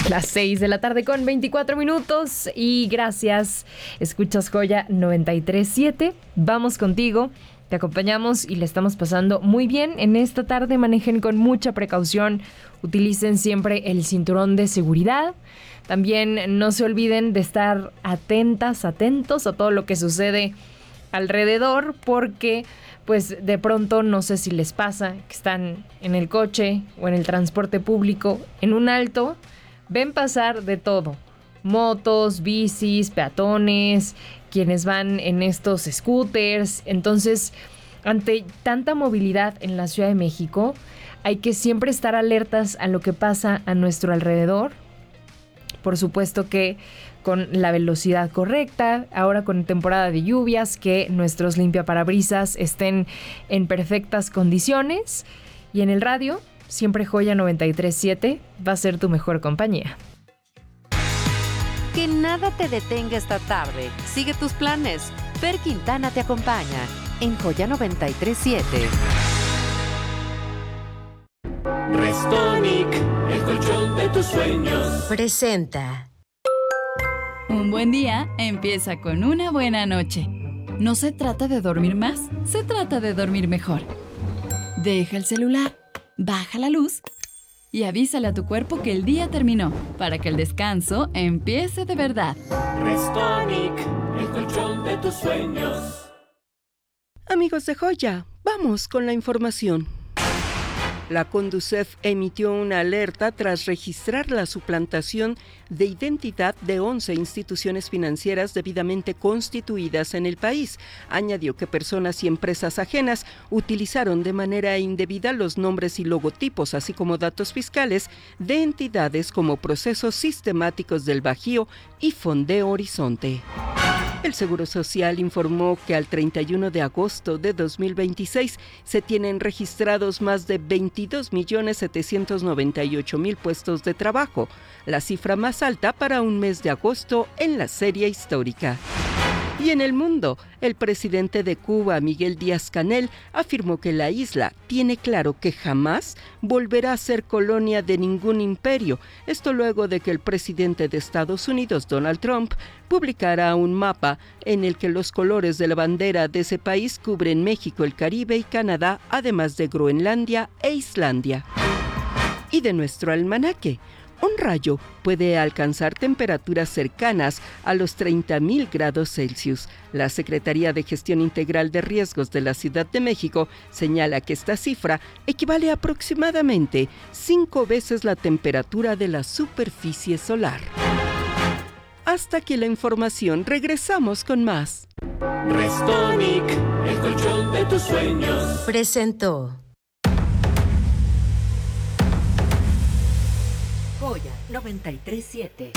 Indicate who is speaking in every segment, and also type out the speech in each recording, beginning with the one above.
Speaker 1: Las 6 de la tarde con 24 minutos y gracias. Escuchas Joya 93.7. Vamos contigo. Te acompañamos y le estamos pasando muy bien en esta tarde. Manejen con mucha precaución. Utilicen siempre el cinturón de seguridad. También no se olviden de estar atentos a todo lo que sucede alrededor, porque pues de pronto no sé si les pasa que están en el coche o en el transporte público, en un alto, ven pasar de todo. Motos, bicis, peatones, quienes van en estos scooters. Entonces, ante tanta movilidad en la Ciudad de México, hay que siempre estar alertas a lo que pasa a nuestro alrededor. Por supuesto que con la velocidad correcta, ahora con temporada de lluvias, que nuestros limpiaparabrisas estén en perfectas condiciones. Y en el radio, siempre Joya 93.7 va a ser tu mejor compañía.
Speaker 2: Que nada te detenga esta tarde. Sigue tus planes. Fer Quintana te acompaña en Joya 93.7.
Speaker 3: Restonic, el colchón de tus sueños.
Speaker 2: Presenta.
Speaker 4: Un buen día empieza con una buena noche. No se trata de dormir más, se trata de dormir mejor. Deja el celular, baja la luz y avísale a tu cuerpo que el día terminó, para que el descanso empiece de verdad.
Speaker 3: Restonic, el colchón de tus sueños.
Speaker 5: Amigos de Joya, vamos con la información. La Conducef emitió una alerta tras registrar la suplantación de identidad de 11 instituciones financieras debidamente constituidas en el país. Añadió que personas y empresas ajenas utilizaron de manera indebida los nombres y logotipos, así como datos fiscales de entidades como Procesos Sistemáticos del Bajío y Fondeo Horizonte. El Seguro Social informó que al 31 de agosto de 2026 se tienen registrados más de 22.798.000 puestos de trabajo, la cifra más alta para un mes de agosto en la serie histórica. Y en el mundo, el presidente de Cuba, Miguel Díaz-Canel, afirmó que la isla tiene claro que jamás volverá a ser colonia de ningún imperio. Esto luego de que el presidente de Estados Unidos, Donald Trump, publicara un mapa en el que los colores de la bandera de ese país cubren México, el Caribe y Canadá, además de Groenlandia e Islandia. Y de nuestro almanaque. Un rayo puede alcanzar temperaturas cercanas a los 30.000 grados Celsius. La Secretaría de Gestión Integral de Riesgos de la Ciudad de México señala que esta cifra equivale a aproximadamente 5 veces la temperatura de la superficie solar. Hasta aquí la información, regresamos con más.
Speaker 3: Restonic, el colchón de tus sueños.
Speaker 2: Presentó. Joya 93.7.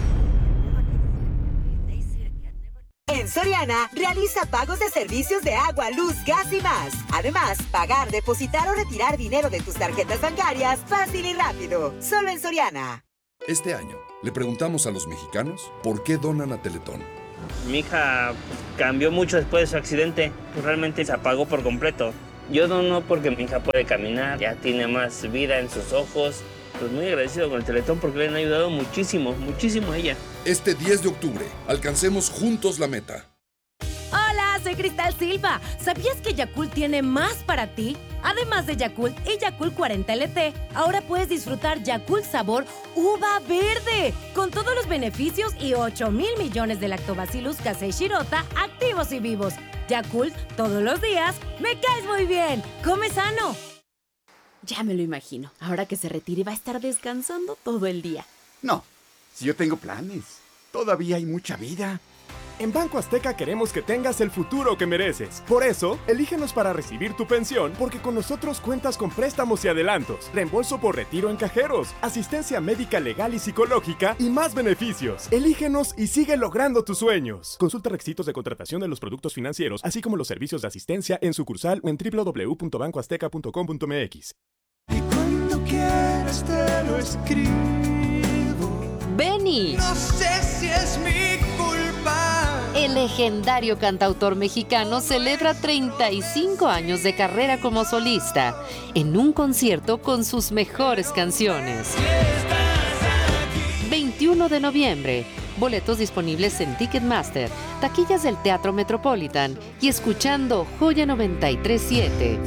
Speaker 6: En Soriana, realiza pagos de servicios de agua, luz, gas y más. Además, pagar, depositar o retirar dinero de tus tarjetas bancarias fácil y rápido. Solo en Soriana.
Speaker 7: Este año, le preguntamos a los mexicanos por qué donan a Teletón.
Speaker 8: Mi hija cambió mucho después de su accidente. Realmente se apagó por completo. Yo dono porque mi hija puede caminar, ya tiene más vida en sus ojos. Pues muy agradecido con el Teletón porque le han ayudado muchísimo, muchísimo a ella.
Speaker 7: Este 10 de octubre, alcancemos juntos la meta.
Speaker 9: Hola, soy Cristal Silva. ¿Sabías que Yakult tiene más para ti? Además de Yakult y Yakult 40 LT, ahora puedes disfrutar Yakult sabor uva verde, con todos los beneficios y 8,000 millones de Lactobacillus casei shirota activos y vivos. Yakult, todos los días, me caes muy bien. Come sano.
Speaker 10: Ya me lo imagino. Ahora que se retire va a estar descansando todo el día.
Speaker 11: No, si yo tengo planes. Todavía hay mucha vida.
Speaker 12: En Banco Azteca queremos que tengas el futuro que mereces. Por eso, elígenos para recibir tu pensión, porque con nosotros cuentas con préstamos y adelantos, reembolso por retiro en cajeros, asistencia médica legal y psicológica y más beneficios. Elígenos y sigue logrando tus sueños. Consulta requisitos de contratación de los productos financieros, así como los servicios de asistencia en sucursal o en www.bancoazteca.com.mx.
Speaker 13: Y cuando quieras te lo escribo.
Speaker 2: Beni.
Speaker 13: No sé si es mi culpa.
Speaker 2: El legendario cantautor mexicano celebra 35 años de carrera como solista en un concierto con sus mejores canciones. 21 de noviembre. Boletos disponibles en Ticketmaster, taquillas del Teatro Metropolitan y escuchando Joya 93.7.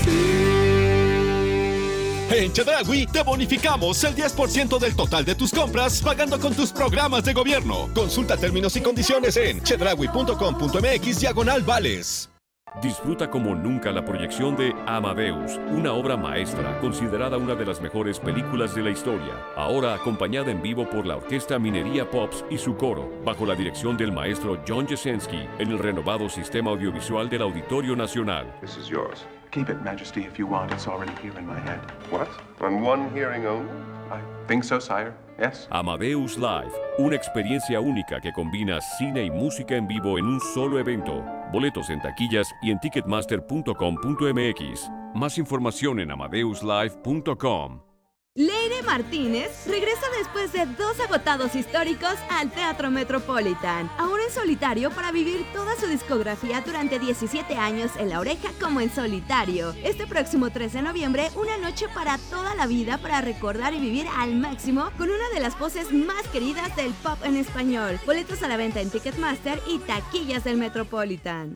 Speaker 14: En Chedraui te bonificamos el 10% del total de tus compras pagando con tus programas de gobierno. Consulta términos y condiciones en chedraui.com.mx/vales.
Speaker 15: Disfruta como nunca la proyección de Amadeus, una obra maestra considerada una de las mejores películas de la historia, ahora acompañada en vivo por la Orquesta Minería Pops y su coro, bajo la dirección del maestro John Jesensky, en el renovado sistema audiovisual del Auditorio Nacional.
Speaker 16: This is yours. Keep it, Majesty, if you want. It's already here in my head. What? On one hearing only? I think so, sire. Yes.
Speaker 15: Amadeus Live, una experiencia única que combina cine y música en vivo en un solo evento. Boletos en taquillas y en ticketmaster.com.mx. Más información en amadeuslive.com.
Speaker 17: Leire Martínez regresa después de 2 agotados históricos al Teatro Metropolitan, ahora en solitario para vivir toda su discografía durante 17 años en La Oreja como en solitario. Este próximo 3 de noviembre, una noche para toda la vida para recordar y vivir al máximo con una de las voces más queridas del pop en español. Boletos a la venta en Ticketmaster y taquillas del Metropolitan.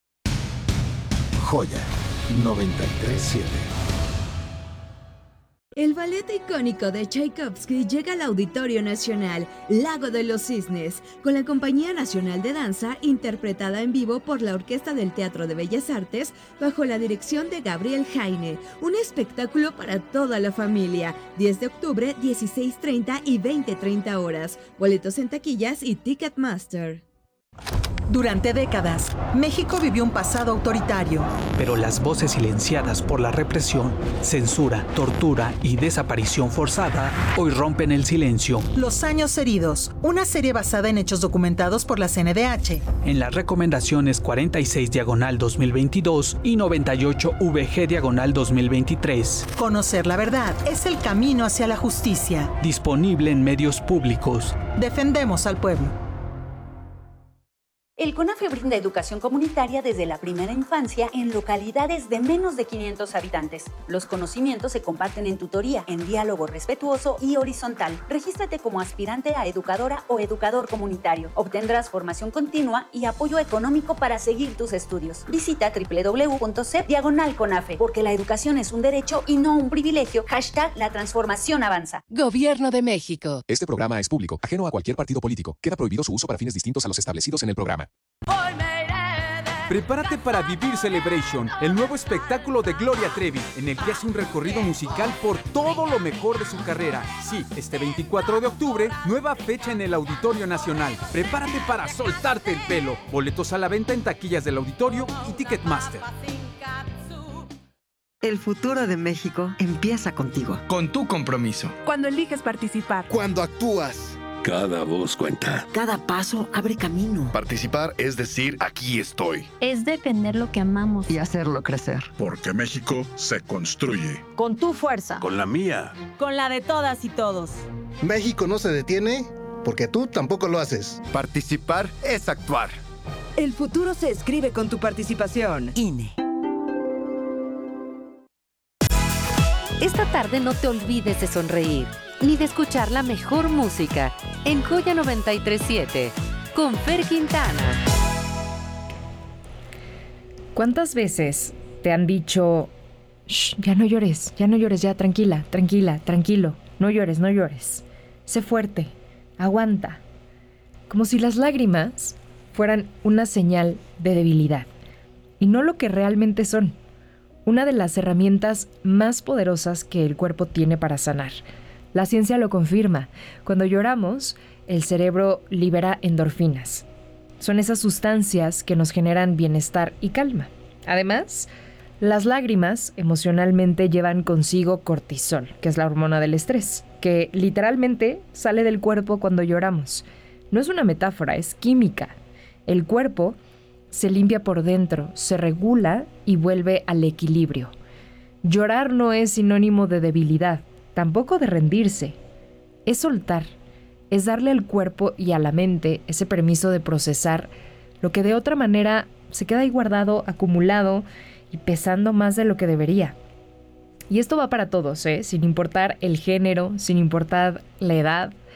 Speaker 18: Joya 93.7.
Speaker 17: El ballet icónico de Tchaikovsky llega al Auditorio Nacional, Lago de los Cisnes, con la Compañía Nacional de Danza, interpretada en vivo por la Orquesta del Teatro de Bellas Artes, bajo la dirección de Gabriel Jaine. Un espectáculo para toda la familia. 10 de octubre, 16:30 y 20:30 horas. Boletos en taquillas y Ticketmaster.
Speaker 19: Durante décadas, México vivió un pasado autoritario.
Speaker 20: Pero las voces silenciadas por la represión, censura, tortura y desaparición forzada hoy rompen el silencio.
Speaker 19: Los años heridos, una serie basada en hechos documentados por la CNDH.
Speaker 20: En las recomendaciones 46/2022 y 98/VG/2023.
Speaker 19: Conocer la verdad es el camino hacia la justicia.
Speaker 20: Disponible en medios públicos.
Speaker 19: Defendemos al pueblo.
Speaker 21: El CONAFE brinda educación comunitaria desde la primera infancia en localidades de menos de 500 habitantes. Los conocimientos se comparten en tutoría, en diálogo respetuoso y horizontal. Regístrate como aspirante a educadora o educador comunitario. Obtendrás formación continua y apoyo económico para seguir tus estudios. Visita www.cep/CONAFE, porque la educación es un derecho y no un privilegio. #La transformación avanza.
Speaker 2: Gobierno de México.
Speaker 22: Este programa es público, ajeno a cualquier partido político. Queda prohibido su uso para fines distintos a los establecidos en el programa.
Speaker 23: Prepárate para Vivir Celebration, el nuevo espectáculo de Gloria Trevi, en el que hace un recorrido musical por todo lo mejor de su carrera. Sí, este 24 de octubre, nueva fecha en el Auditorio Nacional. Prepárate para soltarte el pelo. Boletos a la venta en taquillas del Auditorio y Ticketmaster.
Speaker 24: El futuro de México empieza contigo.
Speaker 25: Con tu compromiso.
Speaker 24: Cuando eliges participar.
Speaker 25: Cuando actúas.
Speaker 26: Cada voz cuenta.
Speaker 24: Cada paso abre camino.
Speaker 26: Participar es decir, aquí estoy.
Speaker 27: Es defender lo que amamos.
Speaker 24: Y hacerlo crecer.
Speaker 26: Porque México se construye.
Speaker 9: Con tu fuerza.
Speaker 26: Con la mía.
Speaker 9: Con la de todas y todos.
Speaker 28: México no se detiene porque tú tampoco lo haces.
Speaker 25: Participar es actuar.
Speaker 24: El futuro se escribe con tu participación. INE.
Speaker 2: Esta tarde no te olvides de sonreír, ni de escuchar la mejor música en Joya 93.7 con Fer Quintana.
Speaker 1: ¿Cuántas veces te han dicho, shh, ya no llores, ya tranquila, tranquilo, no llores, sé fuerte, aguanta? Como si las lágrimas fueran una señal de debilidad y no lo que realmente son. Una de las herramientas más poderosas que el cuerpo tiene para sanar. La ciencia lo confirma. Cuando lloramos, el cerebro libera endorfinas. Son esas sustancias que nos generan bienestar y calma. Además, las lágrimas emocionalmente llevan consigo cortisol, que es la hormona del estrés, que literalmente sale del cuerpo cuando lloramos. No es una metáfora, es química. El cuerpo se limpia por dentro, se regula y vuelve al equilibrio. Llorar no es sinónimo de debilidad, tampoco de rendirse. Es soltar, es darle al cuerpo y a la mente ese permiso de procesar lo que de otra manera se queda ahí guardado, acumulado y pesando más de lo que debería. Y esto va para todos, sin importar el género, sin importar la edad.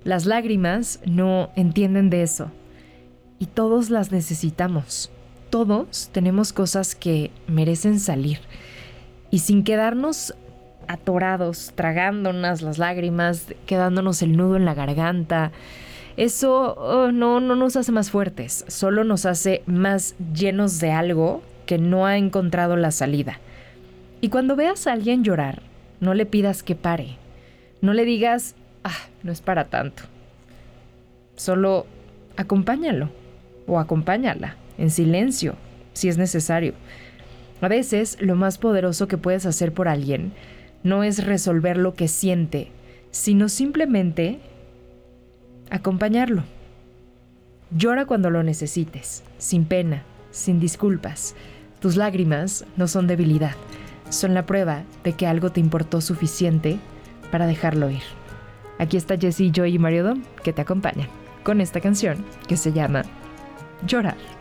Speaker 1: Las lágrimas no entienden de eso. Y todos las necesitamos. Todos tenemos cosas que merecen salir. Y sin quedarnos atorados, tragándonos las lágrimas, quedándonos el nudo en la garganta, eso no nos hace más fuertes, solo nos hace más llenos de algo que no ha encontrado la salida. Y cuando veas a alguien llorar, no le pidas que pare. No le digas, no es para tanto. Solo acompáñalo o acompáñala en silencio, si es necesario. A veces, lo más poderoso que puedes hacer por alguien no es resolver lo que siente, sino simplemente acompañarlo. Llora cuando lo necesites, sin pena, sin disculpas. Tus lágrimas no son debilidad, son la prueba de que algo te importó suficiente para dejarlo ir. Aquí está Jessie, Joy y Mario Dom, que te acompañan con esta canción que se llama Llorar.